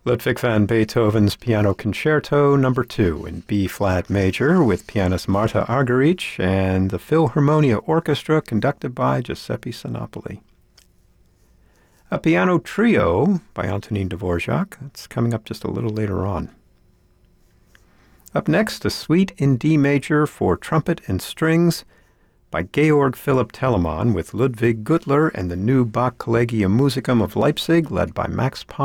Ludwig van Beethoven's Piano Concerto No. 2 in B-flat major with pianist Marta Argerich and the Philharmonia Orchestra conducted by Giuseppe Sinopoli. A piano trio by Antonin Dvorak. That's coming up just a little later on. Up next, a suite in D major for trumpet and strings by Georg Philipp Telemann with Ludwig Gutler and the new Bach Collegium Musicum of Leipzig led by Max Palmer.